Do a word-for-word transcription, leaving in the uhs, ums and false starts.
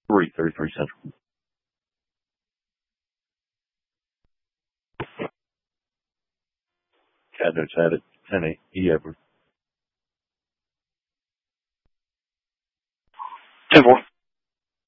three thirty-three Central. Cat notes had it ten eight E Edward. ten four.